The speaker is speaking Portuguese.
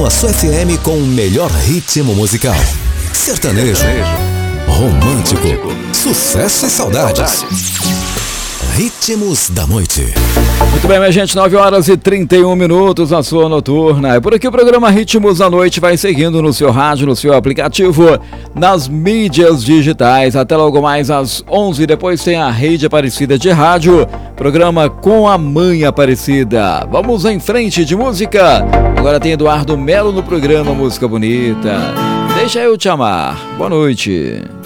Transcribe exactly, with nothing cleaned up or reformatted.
a sua F M com o melhor ritmo musical. Sertanejo, romântico, sucesso e saudades. Ritmos da noite. Muito bem, minha gente, nove horas e trinta e um minutos na sua noturna. É por aqui o programa Ritmos da Noite vai seguindo no seu rádio, no seu aplicativo, nas mídias digitais. Até logo mais às onze, depois tem a Rede Aparecida de Rádio, programa Com a Mãe Aparecida. Vamos em frente de música. Agora tem Eduardo Melo no programa Música Bonita. Deixa eu te amar. Boa noite.